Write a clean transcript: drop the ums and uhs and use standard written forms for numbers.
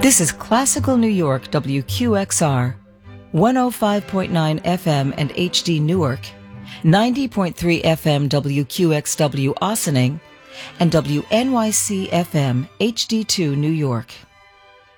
This is Classical New York WQXR, 105.9 FM and HD Newark, 90.3 FM WQXW Ossining, and WNYC FM HD2 New York.